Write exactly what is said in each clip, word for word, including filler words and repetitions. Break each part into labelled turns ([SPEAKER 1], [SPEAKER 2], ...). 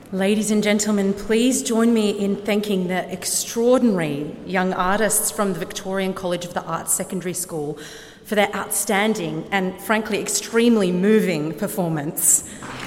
[SPEAKER 1] Ladies and gentlemen, please join me in thanking the extraordinary young artists from the Victorian College of the Arts Secondary School for their outstanding and, frankly, extremely moving performance.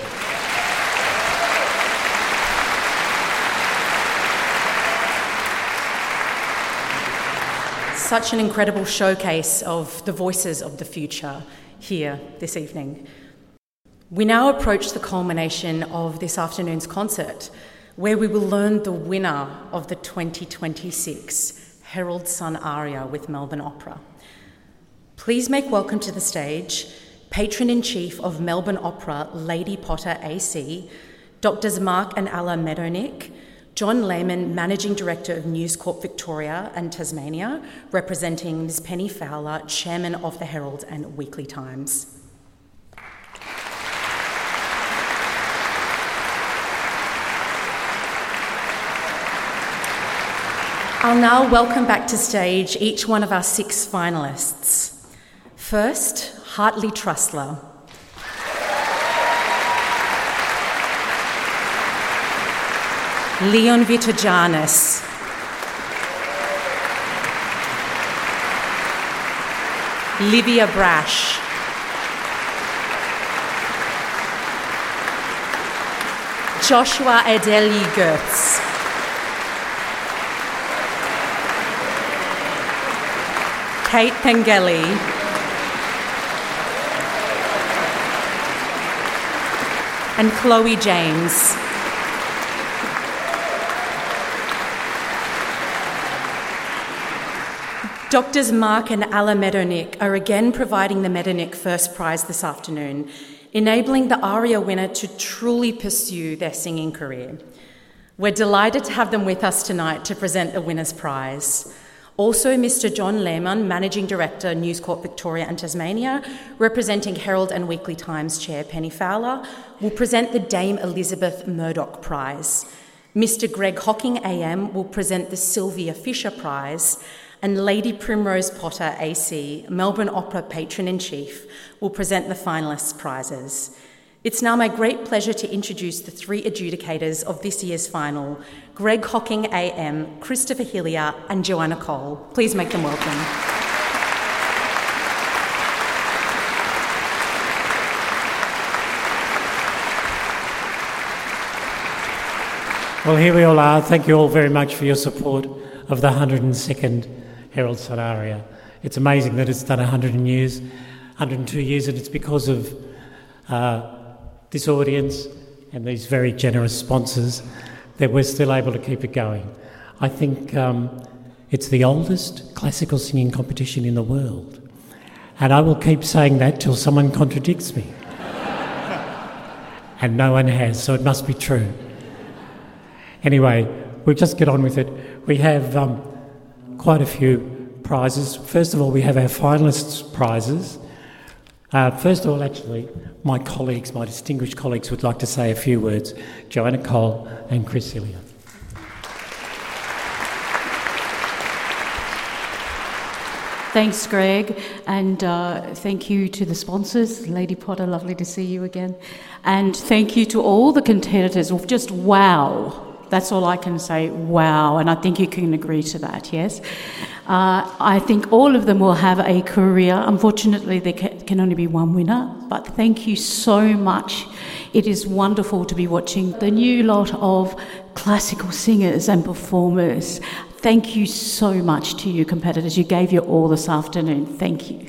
[SPEAKER 1] Such an incredible showcase of the voices of the future here this evening. We now approach the culmination of this afternoon's concert, where we will learn the winner of the twenty twenty-six Herald Sun Aria with Melbourne Opera. Please make welcome to the stage Patron-in-Chief of Melbourne Opera, Lady Potter A C, Doctors Mark and Alla Medonick, John Lehman, Managing Director of News Corp Victoria and Tasmania, representing Miz Penny Fowler, Chairman of the Herald and Weekly Times. I'll now welcome back to stage each one of our six finalists. First, Hartley Trussler. Leon Vitogiannis. Livia Brash. Joshua Adeli Goetz. Kate Pengelly. And Chloe James. Doctors Mark and Alla Medonick are again providing the Medonick First Prize this afternoon, enabling the ARIA winner to truly pursue their singing career. We're delighted to have them with us tonight to present the winner's prize. Also, Mister John Lehman, Managing Director, News Corp Victoria and Tasmania, representing Herald and Weekly Times Chair Penny Fowler, will present the Dame Elizabeth Murdoch Prize. Mister Greg Hocking A M will present the Sylvia Fisher Prize, and Lady Primrose Potter A C, Melbourne Opera Patron-in-Chief, will present the finalists' prizes. It's now my great pleasure to introduce the three adjudicators of this year's final, Greg Hocking A M, Christopher Hillier and Joanna Cole. Please make them welcome.
[SPEAKER 2] Well, here we all are. Thank you all very much for your support of the one hundred second Herald Sun Aria. It's amazing that it's done one hundred years, one hundred two years, and it's because of uh, this audience and these very generous sponsors that we're still able to keep it going. I think um, it's the oldest classical singing competition in the world, and I will keep saying that till someone contradicts me. And no one has, so it must be true. Anyway, we'll just get on with it. We have um, quite a few prizes. First of all, we have our finalists' prizes. Uh, first of all, actually, my colleagues, my distinguished colleagues, would like to say a few words. Joanna Cole and Chris Hillier.
[SPEAKER 3] Thanks, Greg, and uh, thank you to the sponsors. Lady Potter, lovely to see you again. And thank you to all the competitors. Just wow. That's all I can say, wow, and I think you can agree to that, yes? Uh, I think all of them will have a career. Unfortunately, there can only be one winner, but thank you so much. It is wonderful to be watching the new lot of classical singers and performers. Thank you so much to you competitors. You gave your all this afternoon. Thank you.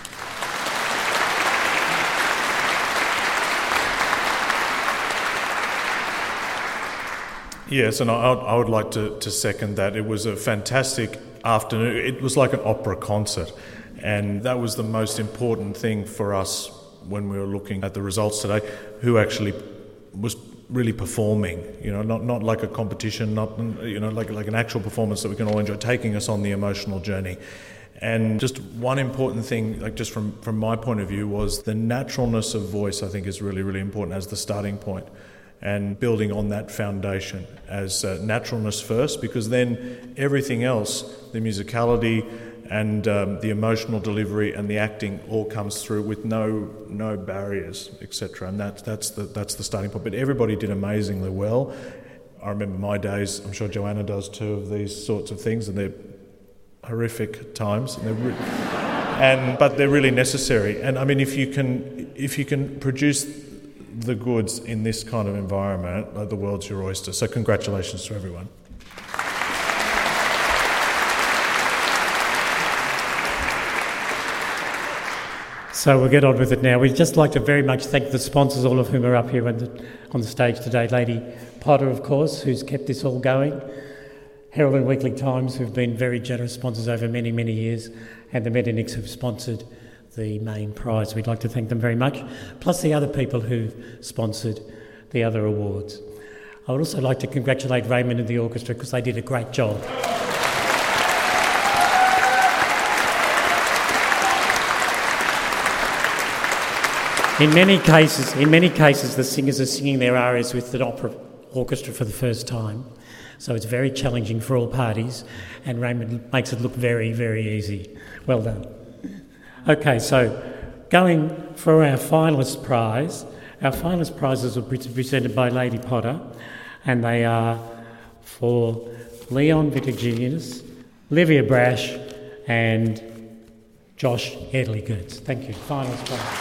[SPEAKER 4] Yes, and I, I would like to, to second that. It was a fantastic afternoon. It was like an opera concert, and that was the most important thing for us when we were looking at the results today, who actually was really performing, you know, not not like a competition, not, you know, like like an actual performance that we can all enjoy, taking us on the emotional journey. And just one important thing, like just from, from my point of view, was the naturalness of voice, I think, is really, really important as the starting point. and building on that foundation as uh, naturalness first, because then everything else, the musicality and um, the emotional delivery and the acting, all comes through with no no barriers, et cetera. And that, that's the that's the starting point. But everybody did amazingly well. I remember my days, I'm sure Joanna does too, of these sorts of things, and they're horrific times, and they're re- and but they're really necessary. And I mean, if you can if you can produce the goods in this kind of environment, like, the world's your oyster. So congratulations to everyone.
[SPEAKER 2] So we'll get on with it now. We'd just like to very much thank the sponsors, all of whom are up here on the, on the stage today. Lady Potter, of course, who's kept this all going. Herald and Weekly Times, who've been very generous sponsors over many, many years. And the Medinics, who've sponsored the main prize. We'd like to thank them very much. Plus the other people who've sponsored the other awards. I would also like to congratulate Raymond and the orchestra, because they did a great job. In many cases, in many cases, the singers are singing their arias with the opera orchestra for the first time, so it's very challenging for all parties, and Raymond makes it look very, very easy. Well done. Okay, so going for our finalist prize, our finalist prizes will be presented by Lady Potter, and they are for Leon Vitiginis, Livia Brash, and Josh Edley-Goetz. Thank you. Finalist prize.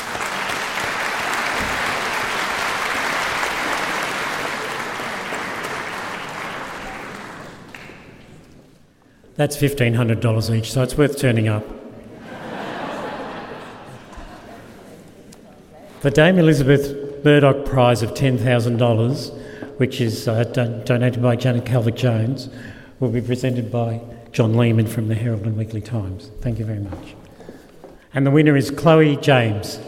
[SPEAKER 2] That's fifteen hundred dollars each, so it's worth turning up. The Dame Elizabeth Murdoch Prize of ten thousand dollars, which is uh, don- donated by Janet Calvert-Jones, will be presented by John Lehman from the Herald and Weekly Times. Thank you very much. And the winner is Chloe James.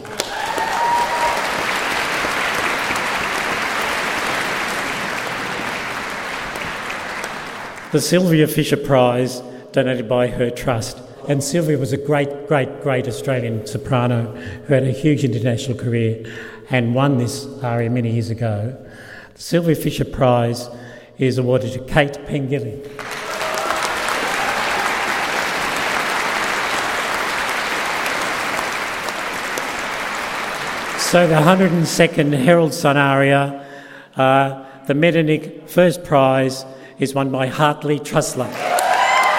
[SPEAKER 2] The Sylvia Fisher Prize, donated by her trust. And Sylvia was a great, great, great Australian soprano who had a huge international career and won this aria many years ago. The Sylvia Fisher Prize is awarded to Kate Pengilly. So the one hundred second Herald Sun aria, uh, the Medinick First Prize, is won by Hartley Trussler.